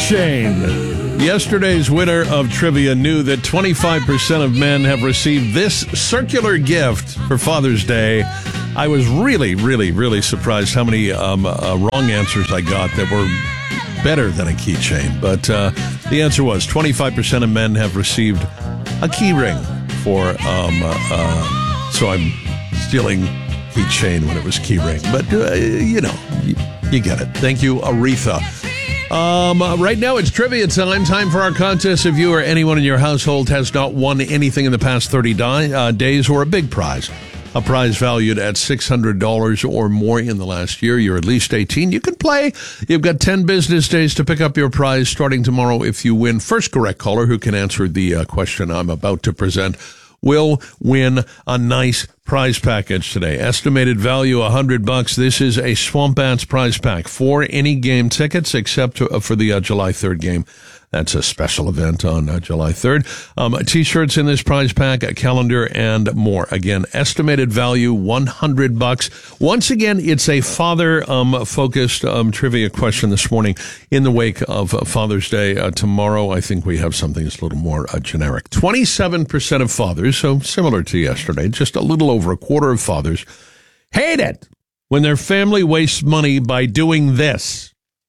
Shane. Yesterday's winner of trivia knew that 25% of men have received this circular gift for Father's Day. I was really surprised how many wrong answers I got that were better than a keychain. But the answer was 25% of men have received a key ring for, so I'm stealing keychain when it was key ring. But, you get it. Thank you, Aretha. Right now it's trivia time for our contest. If you or anyone in your household has not won anything in the past 30 days or a big prize, a prize valued at $600 or more in the last year, you're at least 18, you can play. You've got 10 business days to pick up your prize starting tomorrow if you win. First correct caller who can answer the question I'm about to present will win a nice prize package today. Estimated value $100. This is a Swamp Bats prize pack. 4 any game tickets except for the July 3rd game. That's a special event on July 3rd. T-shirts in this prize pack, a calendar, and more. Again, estimated value $100. Once again, it's a father-focused trivia question this morning in the wake of Father's Day. Tomorrow, I think we have something that's a little more generic. 27% of fathers, so similar to yesterday, just a little over a quarter of fathers, hate it when their family wastes money by doing this.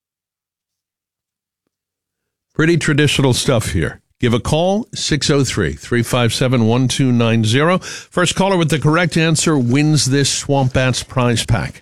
Pretty traditional stuff here. Give a call, 603-357-1290. First caller with the correct answer wins this Swamp Bats prize pack.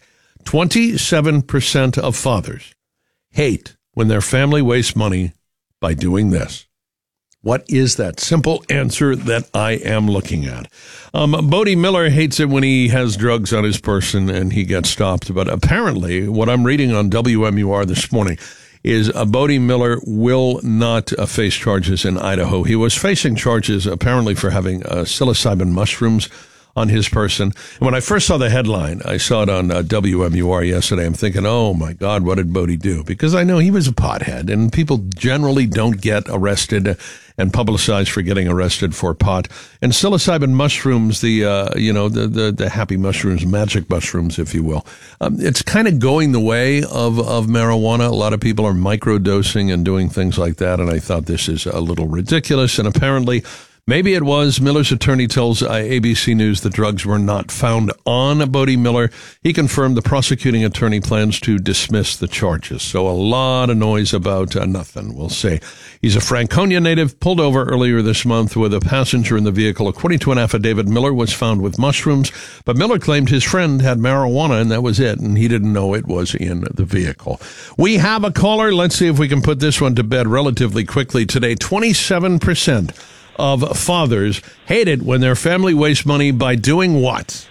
27% of fathers hate when their family wastes money by doing this. What is that simple answer that I am looking at? Bodie Miller hates it when he has drugs on his person and he gets stopped. But apparently, what I'm reading on WMUR this morning is Bodie Miller will not face charges in Idaho. He was facing charges apparently for having psilocybin mushrooms on his person. And when I first saw the headline, I saw it on WMUR yesterday. I'm thinking, oh my God, what did Bodie do? Because I know he was a pothead, and people generally don't get arrested and publicized for getting arrested for pot. And psilocybin mushrooms, the happy mushrooms, magic mushrooms, if you will. It's kind of going the way of marijuana. A lot of people are microdosing and doing things like that. And I thought this is a little ridiculous. And apparently, maybe it was. Miller's attorney tells ABC News the drugs were not found on Bodie Miller. He confirmed the prosecuting attorney plans to dismiss the charges. So a lot of noise about nothing, we'll see. He's a Franconia native, pulled over earlier this month with a passenger in the vehicle. According to an affidavit, Miller was found with mushrooms, but Miller claimed his friend had marijuana, and that was it, and he didn't know it was in the vehicle. We have a caller. Let's see if we can put this one to bed relatively quickly today. 27% of fathers hate it when their family wastes money by doing what?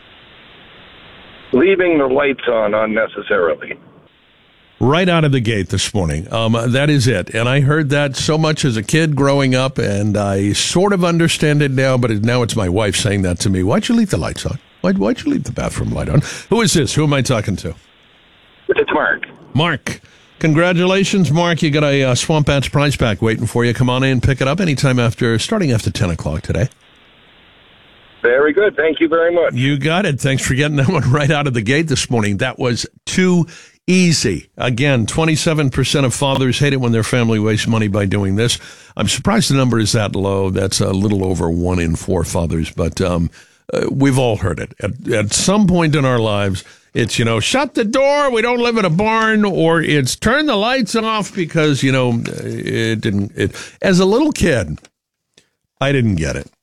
Leaving the lights on unnecessarily. Right out of the gate this morning. That is it. And I heard that so much as a kid growing up, and I sort of understand it now, but now it's my wife saying that to me. Why'd you leave the lights on? Why'd you leave the bathroom light on? Who is this? Who am I talking to? It's Mark. Mark. Congratulations, Mark. You got a Swamp Bats prize pack waiting for you. Come on in, pick it up anytime starting after 10 o'clock today. Very good. Thank you very much. You got it. Thanks for getting that one right out of the gate this morning. That was too easy. Again, 27% of fathers hate it when their family wastes money by doing this. I'm surprised the number is that low. That's a little over 1 in 4 fathers, but we've all heard it. At some point in our lives, it's, shut the door, we don't live in a barn, or it's turn the lights off because, as a little kid, I didn't get it.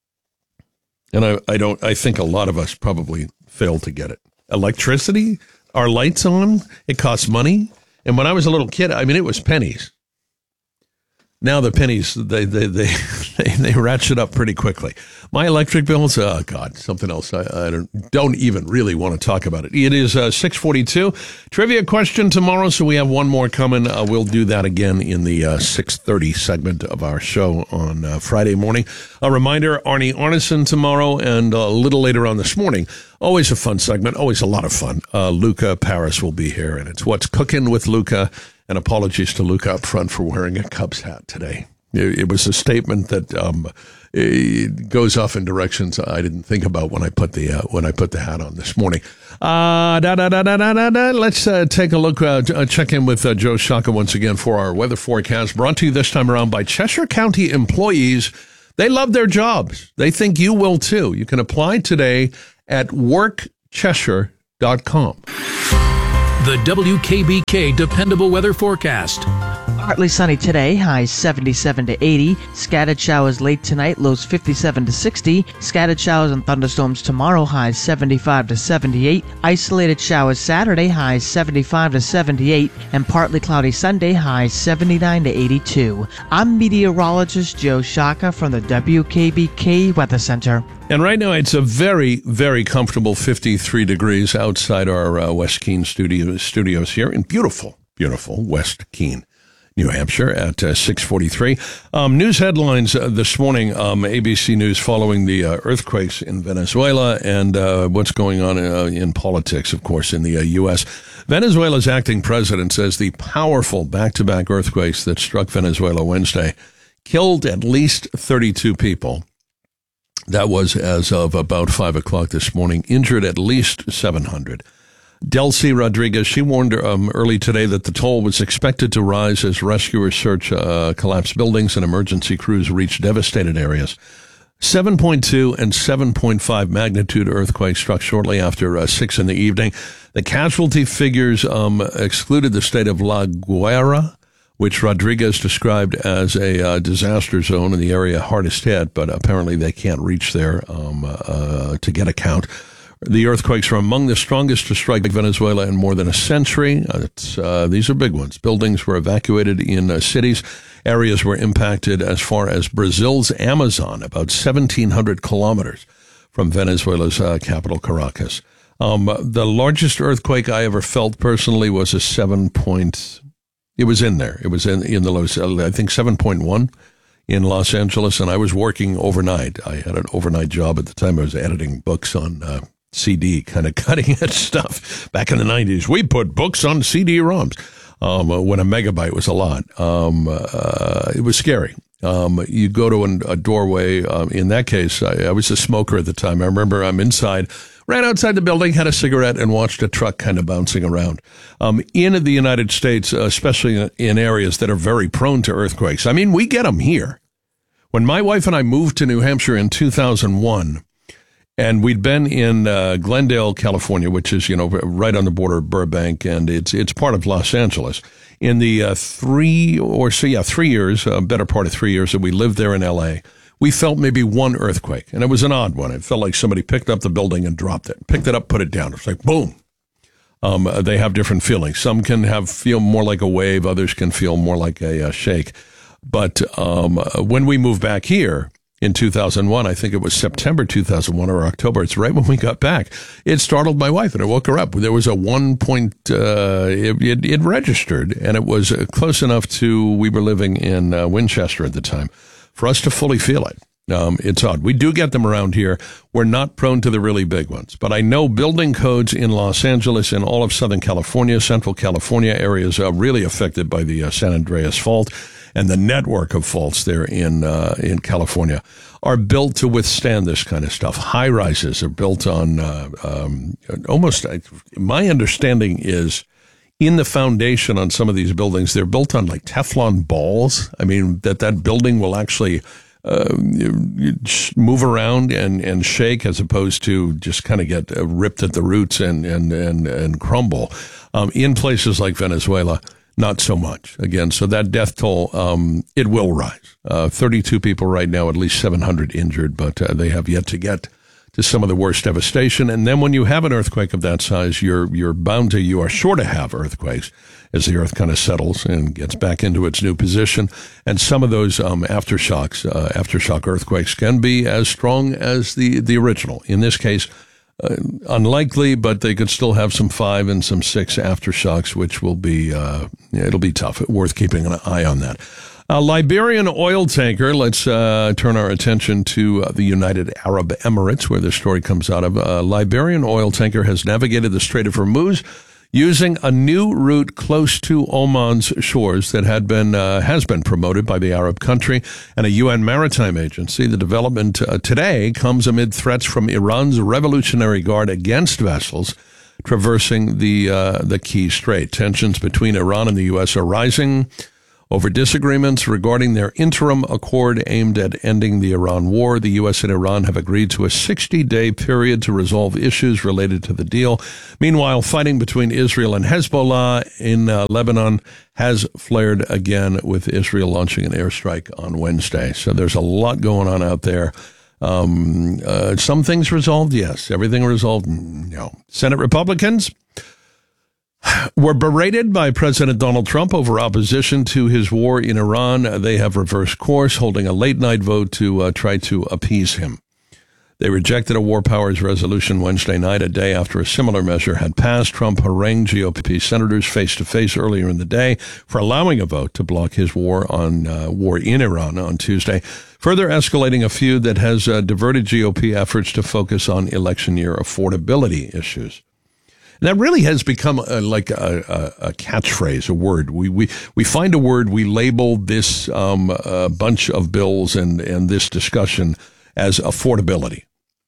And I think a lot of us probably failed to get it. Electricity, our lights on, it costs money. And when I was a little kid, it was pennies. Now the pennies, they ratchet up pretty quickly. My electric bills, oh God, something else. I don't even really want to talk about it. It is 6:42. Trivia question tomorrow, so we have one more coming. We'll do that again in the 6:30 segment of our show on Friday morning. A reminder, Arnie Arneson tomorrow, and a little later on this morning. Always a fun segment, always a lot of fun. Luca Paris will be here, and it's What's Cooking with Luca. And apologies to Luca up front for wearing a Cubs hat today. It was a statement that it goes off in directions I didn't think about when I put the hat on this morning. Let's take a look, check in with Joe Shaka once again for our weather forecast, brought to you this time around by Cheshire County employees. They love their jobs. They think you will too. You can apply today at workcheshire.com. The WKBK Dependable Weather Forecast. Partly sunny today, highs 77 to 80. Scattered showers late tonight, lows 57 to 60. Scattered showers and thunderstorms tomorrow, highs 75 to 78. Isolated showers Saturday, highs 75 to 78. And partly cloudy Sunday, highs 79 to 82. I'm meteorologist Joe Shaka from the WKBK Weather Center. And right now it's a very, very comfortable 53 degrees outside our West Keene studios here in beautiful West Keene, New Hampshire at 6:43. News headlines this morning, ABC News following the earthquakes in Venezuela and what's going on in politics, of course, in the U.S. Venezuela's acting president says the powerful back-to-back earthquakes that struck Venezuela Wednesday killed at least 32 people. That was as of about 5 o'clock this morning, injured at least 700. Delcy Rodriguez, she warned early today that the toll was expected to rise as rescuers search collapsed buildings and emergency crews reach devastated areas. 7.2 and 7.5 magnitude earthquakes struck shortly after 6 in the evening. The casualty figures excluded the state of La Guaira, which Rodriguez described as a disaster zone in the area hardest hit, but apparently they can't reach there to get a count. The earthquakes are among the strongest to strike Venezuela in more than a century. These are big ones. Buildings were evacuated in cities. Areas were impacted as far as Brazil's Amazon, about 1,700 kilometers from Venezuela's capital, Caracas. The largest earthquake I ever felt personally was a 7 point. It was in there. It was in the low, I think 7.1 in Los Angeles, and I was working overnight. I had an overnight job at the time. I was editing books on CD, kind of cutting edge stuff. Back in the 90s, we put books on CD-ROMs when a megabyte was a lot. It was scary. You go to a doorway. In that case, I was a smoker at the time. I remember I'm inside, ran outside the building, had a cigarette, and watched a truck kind of bouncing around. In the United States, especially in areas that are very prone to earthquakes. I mean, we get them here. When my wife and I moved to New Hampshire in 2001, and we'd been in Glendale, California, which is, right on the border of Burbank, and it's part of Los Angeles. In the 3 years, better part of 3 years that we lived there in L.A., we felt maybe one earthquake, and it was an odd one. It felt like somebody picked up the building and dropped it, picked it up, put it down. It was like, boom. They have different feelings. Some can feel more like a wave. Others can feel more like a shake. But when we moved back here in 2001, I think it was September 2001 or October, it's right when we got back, it startled my wife, and I woke her up. There was a 1 point, it registered, and it was close enough to, we were living in Winchester at the time, for us to fully feel it. It's odd. We do get them around here. We're not prone to the really big ones. But I know building codes in Los Angeles and all of Southern California, Central California areas are really affected by the San Andreas Fault, and the network of faults there in California are built to withstand this kind of stuff. High rises are built on almost, my understanding is, in the foundation on some of these buildings, they're built on like Teflon balls. I mean, that building will actually move around and shake as opposed to just kind of get ripped at the roots and crumble. In places like Venezuela, not so much. Again, so that death toll, it will rise. 32 people right now, at least 700 injured, but they have yet to get to some of the worst devastation. And then when you have an earthquake of that size, you are sure to have earthquakes as the earth kind of settles and gets back into its new position. And some of those aftershock earthquakes can be as strong as the original. In this case, unlikely, but they could still have some 5 and some 6 aftershocks, which will be, it'll be tough. Worth keeping an eye on that. A Liberian oil tanker, let's turn our attention to the United Arab Emirates, where this story comes out of. A Liberian oil tanker has navigated the Strait of Hormuz using a new route close to Oman's shores that has been promoted by the Arab country and a UN maritime agency. The development today comes amid threats from Iran's Revolutionary Guard against vessels traversing the Key Strait. Tensions between Iran and the U.S. are rising over disagreements regarding their interim accord aimed at ending the Iran war. The U.S. and Iran have agreed to a 60-day period to resolve issues related to the deal. Meanwhile, fighting between Israel and Hezbollah in Lebanon has flared again, with Israel launching an airstrike on Wednesday. So there's a lot going on out there. Some things resolved, yes. Everything resolved, no. Senate Republicans were berated by President Donald Trump over opposition to his war in Iran. They have reversed course, holding a late-night vote to try to appease him. They rejected a war powers resolution Wednesday night, a day after a similar measure had passed. Trump harangued GOP senators face-to-face earlier in the day for allowing a vote to block his war in Iran on Tuesday, further escalating a feud that has diverted GOP efforts to focus on election year affordability issues. And that really has become like a catchphrase, a word. We find a word, we label this bunch of bills and this discussion as affordability.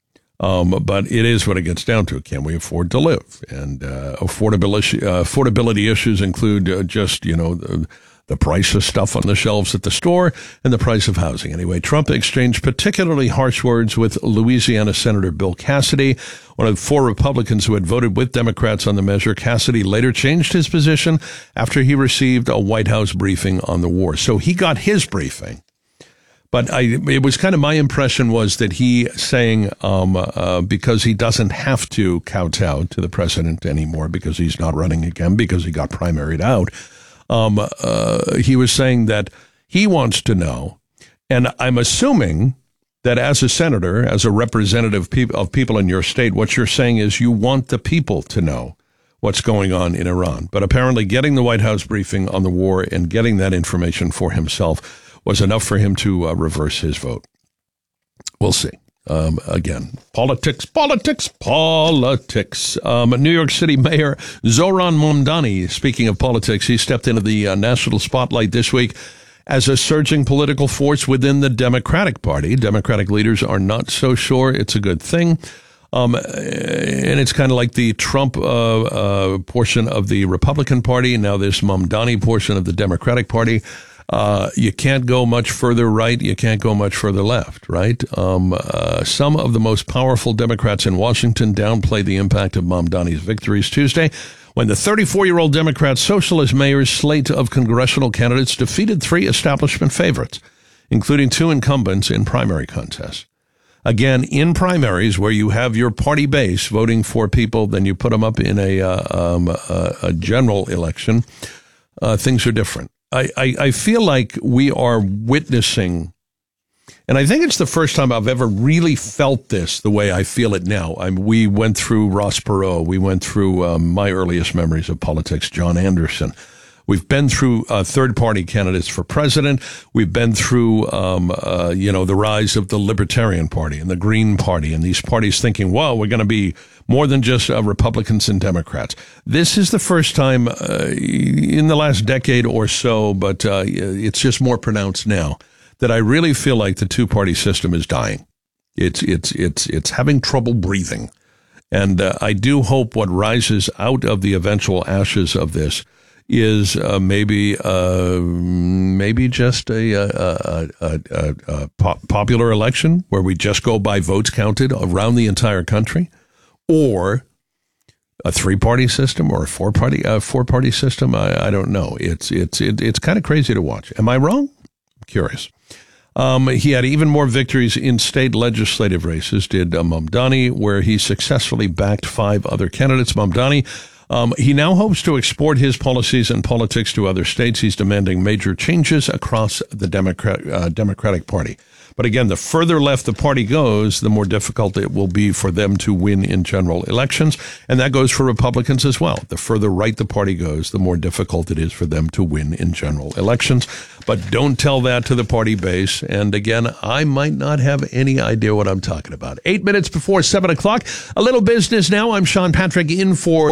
But it is what it gets down to. Can we afford to live? And affordability issues include just, the price of stuff on the shelves at the store and the price of housing. Anyway, Trump exchanged particularly harsh words with Louisiana Senator Bill Cassidy, one of the 4 Republicans who had voted with Democrats on the measure. Cassidy later changed his position after he received a White House briefing on the war. So he got his briefing. But it was kind of my impression was that he saying, because he doesn't have to kowtow to the president anymore because he's not running again, because he got primaried out, he was saying that he wants to know, and I'm assuming that as a senator, as a representative of people in your state, what you're saying is you want the people to know what's going on in Iran. But apparently getting the White House briefing on the war and getting that information for himself was enough for him to reverse his vote. We'll see. Again, politics. New York City Mayor Zohran Mamdani, speaking of politics, he stepped into the national spotlight this week as a surging political force within the Democratic Party. Democratic leaders are not so sure it's a good thing. And it's kind of like the Trump portion of the Republican Party, now this Mamdani portion of the Democratic Party. You can't go much further right. You can't go much further left, right? Some of the most powerful Democrats in Washington downplay the impact of Mamdani's victories Tuesday when the 34-year-old Democrat socialist mayor's slate of congressional candidates defeated 3 establishment favorites, including 2 incumbents in primary contests. Again, in primaries where you have your party base voting for people, then you put them up in a general election, things are different. I feel like we are witnessing, and I think it's the first time I've ever really felt this the way I feel it now. We went through Ross Perot. We went through my earliest memories of politics, John Anderson. We've been through third-party candidates for president. We've been through, the rise of the Libertarian Party and the Green Party and these parties thinking, well, we're going to be more than just Republicans and Democrats. This is the first time in the last decade or so, but it's just more pronounced now, that I really feel like the two-party system is dying. It's having trouble breathing. And I do hope what rises out of the eventual ashes of this is maybe just a popular election where we just go by votes counted around the entire country, or a 3-party system or a 4-party system. I don't know. It's kind of crazy to watch. Am I wrong? I'm curious. He had even more victories in state legislative races, did Mamdani, where he successfully backed 5 other candidates. Mamdani, he now hopes to export his policies and politics to other states. He's demanding major changes across the Democratic Party. But again, the further left the party goes, the more difficult it will be for them to win in general elections. And that goes for Republicans as well. The further right the party goes, the more difficult it is for them to win in general elections. But don't tell that to the party base. And again, I might not have any idea what I'm talking about. 8 minutes before 7 o'clock. A little business now. I'm Sean Patrick in for Dan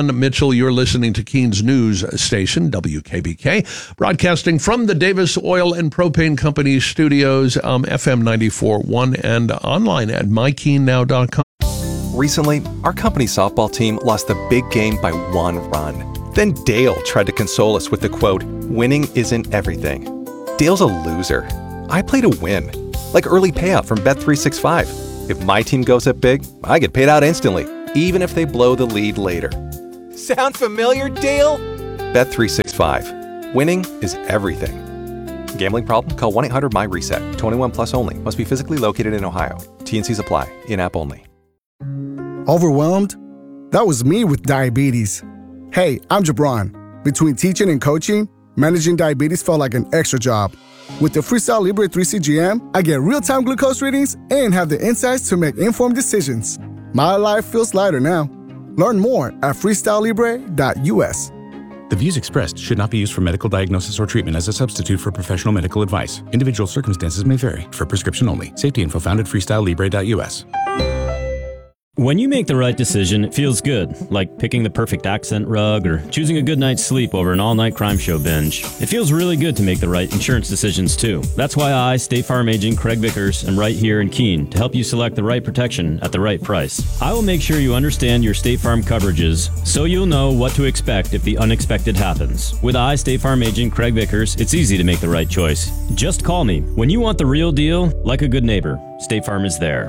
Dan Mitchell. You're listening to Keens News Station, WKBK, broadcasting from the Davis Oil and Propane Company studios, FM 94.1 and online at mykeennow.com. Recently, our company softball team lost the big game by 1 run. Then Dale tried to console us with the quote, "Winning isn't everything." Dale's a loser. I play to win, like early payout from Bet365. If my team goes up big, I get paid out instantly, even if they blow the lead later. Sound familiar, Dale? Bet365. Winning is everything. Gambling problem? Call 1-800-MY-RESET. 21 plus only. Must be physically located in Ohio. T&Cs apply. In-app only. Overwhelmed? That was me with diabetes. Hey, I'm Jabron. Between teaching and coaching, managing diabetes felt like an extra job. With the Freestyle Libre 3 CGM, I get real-time glucose readings and have the insights to make informed decisions. My life feels lighter now. Learn more at freestylelibre.us. The views expressed should not be used for medical diagnosis or treatment as a substitute for professional medical advice. Individual circumstances may vary. For prescription only. Safety info found at freestylelibre.us. When you make the right decision, it feels good, like picking the perfect accent rug or choosing a good night's sleep over an all-night crime show binge. It feels really good to make the right insurance decisions, too. That's why I, State Farm agent Craig Vickers, am right here in Keene to help you select the right protection at the right price. I will make sure you understand your State Farm coverages so you'll know what to expect if the unexpected happens. With I, State Farm agent Craig Vickers, it's easy to make the right choice. Just call me. When you want the real deal, like a good neighbor, State Farm is there.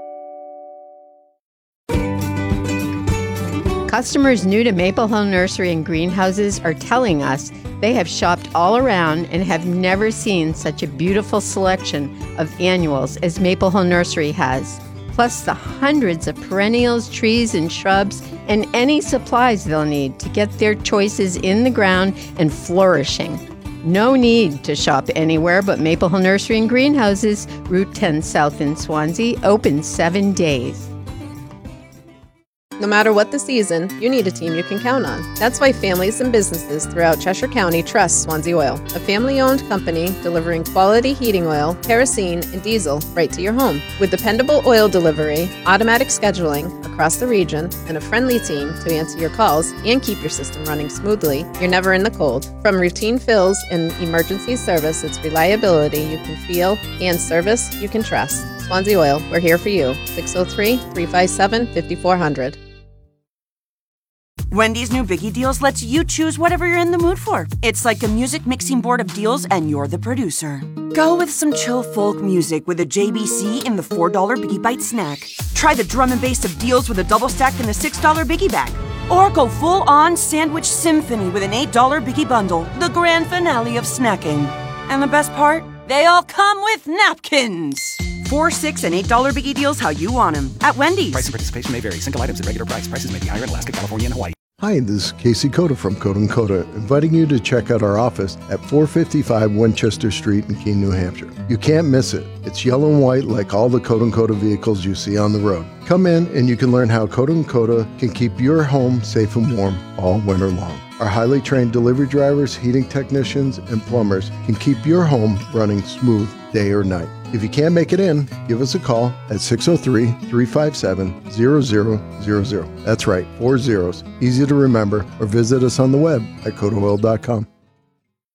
Customers new to Maple Hill Nursery and Greenhouses are telling us they have shopped all around and have never seen such a beautiful selection of annuals as Maple Hill Nursery has, plus the hundreds of perennials, trees, and shrubs, and any supplies they'll need to get their choices in the ground and flourishing. No need to shop anywhere but Maple Hill Nursery and Greenhouses, Route 10 South in Swansea, open 7 days. No matter what the season, you need a team you can count on. That's why families and businesses throughout Cheshire County trust Swansea Oil, a family-owned company delivering quality heating oil, kerosene, and diesel right to your home. With dependable oil delivery, automatic scheduling across the region, and a friendly team to answer your calls and keep your system running smoothly, you're never in the cold. From routine fills and emergency service, it's reliability you can feel and service you can trust. Swansea Oil, we're here for you. 603-357-5400. Wendy's new Biggie Deals lets you choose whatever you're in the mood for. It's like a music mixing board of deals and you're the producer. Go with some chill folk music with a JBC in the $4 Biggie Bite snack. Try the drum and bass of deals with a double stack in the $6 Biggie Bag. Or go full-on sandwich symphony with an $8 Biggie Bundle, the grand finale of snacking. And the best part? They all come with napkins. $4, $6, and $8 Biggie Deals how you want them at Wendy's. Price and participation may vary. Single items at regular price. Prices may be higher in Alaska, California, and Hawaii. Hi, this is Casey Cota from Cota & Cota, inviting you to check out our office at 455 Winchester Street in Keene, New Hampshire. You can't miss it. It's yellow and white like all the Cota & Cota vehicles you see on the road. Come in and you can learn how Cota & Cota can keep your home safe and warm all winter long. Our highly trained delivery drivers, heating technicians, and plumbers can keep your home running smooth day or night. If you can't make it in, give us a call at 603-357-0000. That's right, 4 zeros. Easy to remember, or visit us on the web at CotaOil.com.